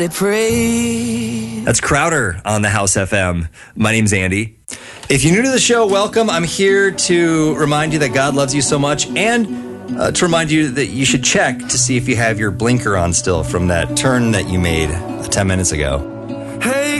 That's Crowder on the House FM. My name's Andy. If you're new to the show, welcome. I'm here to remind you that God loves you so much and to remind you that you should check to see if you have your blinker on still from that turn that you made 10 minutes ago. Hey.